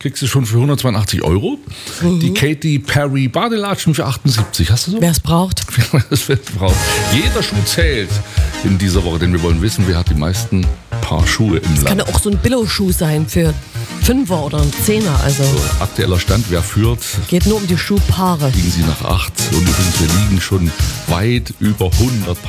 kriegst du schon für 182 €. Die Katy Perry Badelatschen für 78. Hast du so? Wer es braucht. Das wird braucht. Jeder Schuh zählt in dieser Woche, denn wir wollen wissen, wer hat die meisten Paar Schuhe im Kann Land. ja auch so ein Billo-Schuh sein für 5er oder ein 10er. Also So, aktueller Stand, wer führt, geht nur um die Schuhpaare. liegen sie nach 8. Und übrigens, wir liegen schon weit über 100